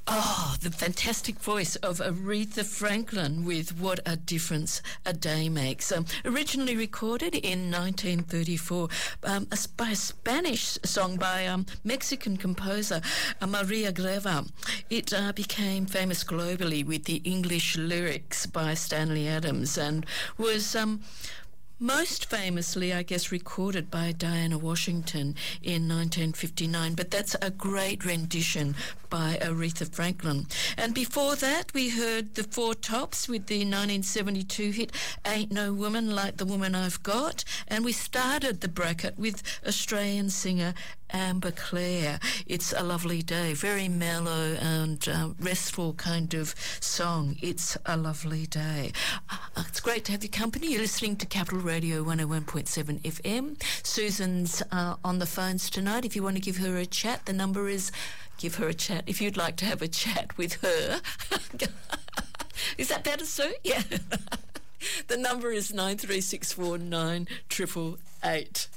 Oh, the fantastic voice of Aretha Franklin with What a Difference a Day Makes. Originally recorded in 1934 by a Spanish song by Mexican composer Maria Greva. It became famous globally with the English lyrics by Stanley Adams and was most famously, I guess, recorded by Diana Washington in 1959, but that's a great rendition by Aretha Franklin. And before that, we heard the Four Tops with the 1972 hit Ain't No Woman Like the Woman I've Got, and we started the bracket with Australian singer Amber Clare. It's a Lovely Day, very mellow and restful kind of song. It's a lovely day. It's great to have your company. You're listening to Capital Radio 101.7 FM. Susan's on the phones tonight. If you want to give her a chat, the number is give her a chat. If you'd like to have a chat with her. Is that better, Sue? Yeah. The number is 9364 98888.